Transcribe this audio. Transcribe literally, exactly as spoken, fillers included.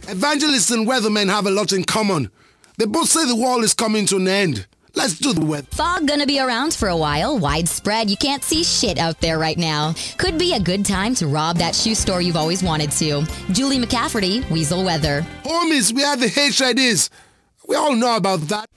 Evangelists and weathermen have a lot in common. They both say the world is coming to an end. Let's do the weather. Fog gonna be around for a while. Widespread. You can't see shit out there right now. Could be a good time to rob that shoe store you've always wanted to. Julie McCafferty, Weasel Weather. Homies, we have the H I Ds. We all know about that.